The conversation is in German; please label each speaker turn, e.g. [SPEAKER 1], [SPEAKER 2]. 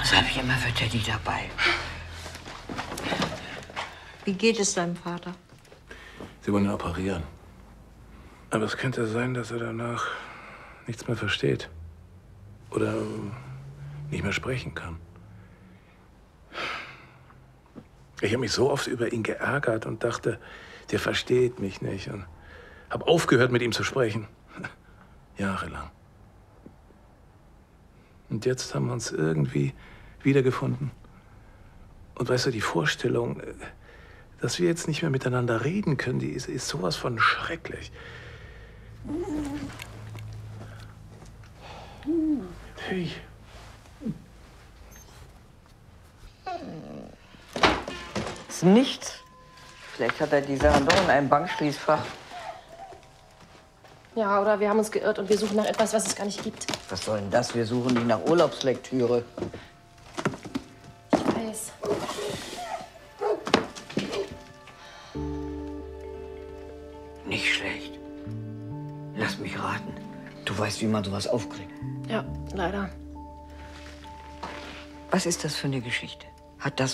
[SPEAKER 1] Das habe ich immer für Teddy dabei.
[SPEAKER 2] Wie geht es deinem Vater?
[SPEAKER 3] Sie wollen ihn operieren. Aber es könnte sein, dass er danach nichts mehr versteht. Oder nicht mehr sprechen kann. Ich habe mich so oft über ihn geärgert und dachte, der versteht mich nicht. Und habe aufgehört, mit ihm zu sprechen. Jahrelang. Und jetzt haben wir uns irgendwie wiedergefunden. Und weißt du, die Vorstellung, dass wir jetzt nicht mehr miteinander reden können, die ist sowas von schrecklich. Hey.
[SPEAKER 1] Ist nichts. Vielleicht hat er die Sachen doch in einem Bankschließfach.
[SPEAKER 4] Ja, oder wir haben uns geirrt und wir suchen nach etwas, was es gar nicht gibt.
[SPEAKER 1] Was soll denn das? Wir suchen nicht nach Urlaubslektüre.
[SPEAKER 4] Ich weiß.
[SPEAKER 1] Nicht schlecht. Lass mich raten. Du weißt, wie man sowas aufkriegt.
[SPEAKER 4] Ja, leider.
[SPEAKER 1] Was ist das für eine Geschichte? Hat das